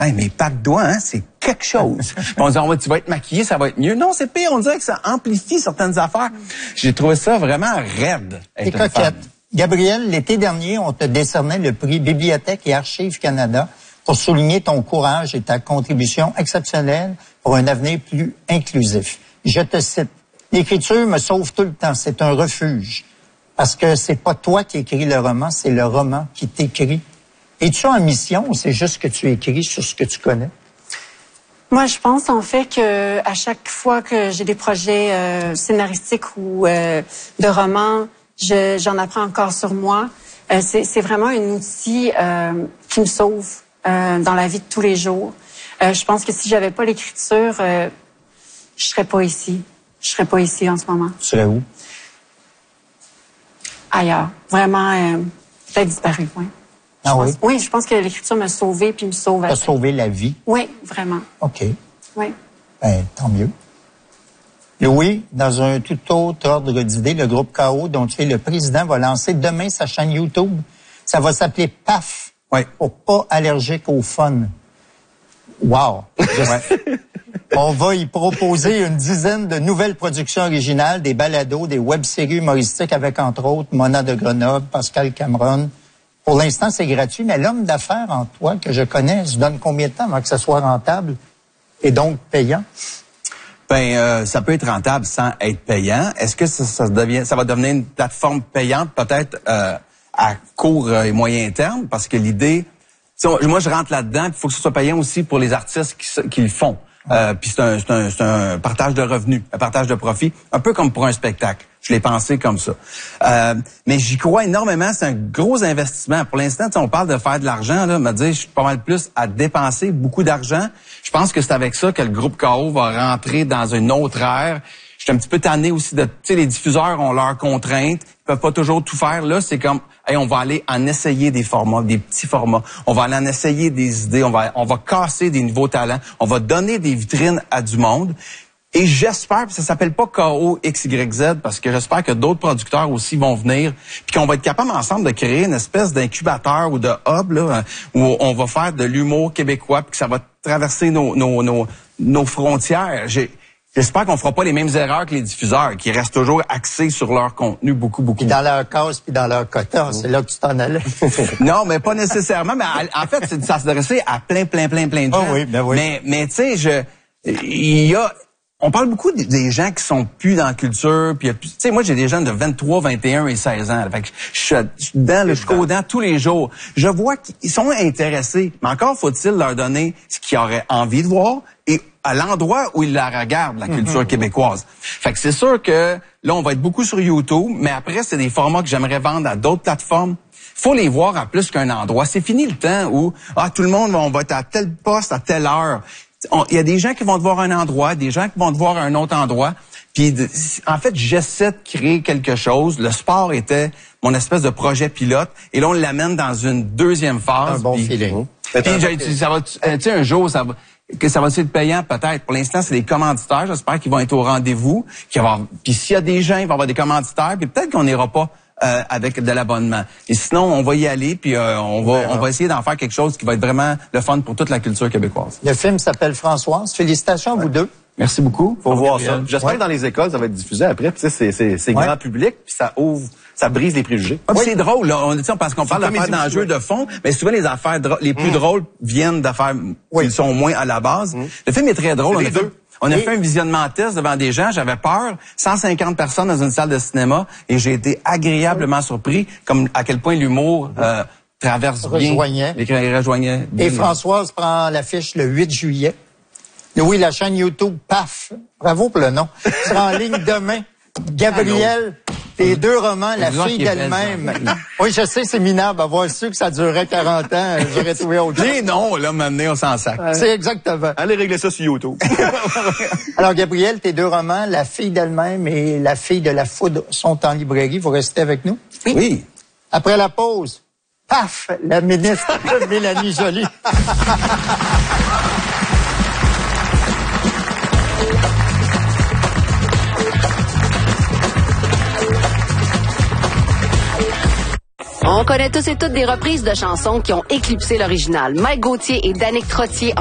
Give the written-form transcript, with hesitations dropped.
Hey, mes pattes de doigts, hein, c'est quelque chose. On dit, tu vas être maquillé, ça va être mieux. Non, c'est pire. On dirait que ça amplifie certaines affaires. J'ai trouvé ça vraiment raide. T'es coquette. Gabrielle, l'été dernier, on te décernait le prix Bibliothèque et Archives Canada pour souligner ton courage et ta contribution exceptionnelle pour un avenir plus inclusif. Je te cite. L'écriture me sauve tout le temps. C'est un refuge. Parce que c'est pas toi qui écris le roman, c'est le roman qui t'écrit. Es-tu en mission ou c'est juste que tu écris sur ce que tu connais? Moi, je pense en fait que à chaque fois que j'ai des projets scénaristiques ou de romans, j'en apprends encore sur moi. C'est vraiment un outil qui me sauve dans la vie de tous les jours. Je pense que si j'avais pas l'écriture, je serais pas ici. Je serais pas ici en ce moment. Tu serais où? Ailleurs. Vraiment, peut-être disparu, oui. Ah oui? Oui, je pense que l'écriture m'a sauvée puis me sauve. T'as sauvé la vie? Oui, vraiment. OK. Oui. Ben, tant mieux. Louis, dans un tout autre ordre d'idée, le groupe KO, dont tu es le président, va lancer demain sa chaîne YouTube. Ça va s'appeler PAF. Oui. Pour pas allergique au fun. Wow. On va y proposer une dizaine de nouvelles productions originales, des balados, des web-séries humoristiques avec, entre autres, Mona de Grenoble, Pascal Cameron. Pour l'instant, c'est gratuit, mais l'homme d'affaires en toi que je connais se donne combien de temps avant que ça soit rentable et donc payant? Ben, ça peut être rentable sans être payant. Est-ce que ça va devenir une plateforme payante peut-être à court et moyen terme? Parce que l'idée, moi je rentre là-dedans, il faut que ce soit payant aussi pour les artistes qui le font. Puis c'est un partage de revenus, un partage de profit, un peu comme pour un spectacle. Je l'ai pensé comme ça. Mais j'y crois énormément. C'est un gros investissement. Pour l'instant, on parle de faire de l'argent. Là, me dire, je suis pas mal plus à dépenser beaucoup d'argent. Je pense que c'est avec ça que le groupe KO va rentrer dans une autre ère. Je suis un petit peu tanné aussi de, tu sais, les diffuseurs ont leurs contraintes. Ils peuvent pas toujours tout faire. Là, c'est comme, hey, on va aller en essayer des formats, des petits formats. On va aller en essayer des idées. On va casser des nouveaux talents. On va donner des vitrines à du monde. Et j'espère, puis ça s'appelle pas KO XYZ, parce que j'espère que d'autres producteurs aussi vont venir, puis qu'on va être capable ensemble de créer une espèce d'incubateur ou de hub là, où on va faire de l'humour québécois, puis que ça va traverser nos frontières. J'espère qu'on fera pas les mêmes erreurs que les diffuseurs, qui restent toujours axés sur leur contenu beaucoup. Puis dans leur case, puis dans leur quota, c'est là que tu t'en allais. Non, mais pas nécessairement. Mais en fait, c'est de s'adresser à plein de gens. Oh oui, ben oui. Mais tu sais, on parle beaucoup des gens qui sont plus dans la culture, puis tu sais, moi j'ai des gens de 23, 21 et 16 ans. Fait que je suis dans le jusqu'au-dent tous les jours. Je vois qu'ils sont intéressés, mais encore faut-il leur donner ce qu'ils auraient envie de voir et à l'endroit où ils la regardent, la culture québécoise. Fait que c'est sûr que là, on va être beaucoup sur YouTube, mais après, c'est des formats que j'aimerais vendre à d'autres plateformes. Faut les voir à plus qu'un endroit. C'est fini le temps où tout le monde on va être à tel poste à telle heure. Il y a des gens qui vont te voir à un endroit, des gens qui vont te voir à un autre endroit. Puis, en fait, j'essaie de créer quelque chose. Le sport était mon espèce de projet pilote. Et là, on l'amène dans une deuxième phase. Un bon feeling. Puis, ça va, tu sais, un jour, ça va être payant peut-être. Pour l'instant, c'est les commanditaires. J'espère qu'ils vont être au rendez-vous. Puis s'il y a des gens, il va y avoir des commanditaires. Puis peut-être qu'on n'ira pas avec de l'abonnement. Et sinon, on va y aller, puis on va essayer d'en faire quelque chose qui va être vraiment le fun pour toute la culture québécoise. Le film s'appelle Françoise. Félicitations à vous deux. Merci beaucoup. Faut voir ça. J'espère que dans les écoles, ça va être diffusé après. Puis c'est grand public, puis ça brise les préjugés. C'est drôle, là. Parce qu'on parle d'affaires d'enjeux de fond, mais souvent les affaires les plus drôles viennent d'affaires qui sont moins à la base. Le film est très drôle. On a fait un visionnement test devant des gens. J'avais peur. 150 personnes dans une salle de cinéma. Et j'ai été agréablement surpris comme à quel point l'humour traverse bien. Rejoignait. Et Françoise prend l'affiche le 8 juillet. Oui, la chaîne YouTube, PAF. Bravo pour le nom. Sera en ligne demain. Gabrielle, tes deux romans, La fille d'elle-même. Oui, je sais, c'est minable. Avoir su que ça durait 40 ans, j'aurais trouvé autre chose. Non, là, maintenant, on s'en sac. C'est exactement. Allez régler ça sur YouTube. Alors, Gabrielle, tes deux romans, La fille d'elle-même et La fille de la foudre, sont en librairie. Vous restez avec nous? Oui. Après la pause, paf, la ministre Mélanie Joly. On connaît tous et toutes des reprises de chansons qui ont éclipsé l'original. Mike Gauthier et Danick Trottier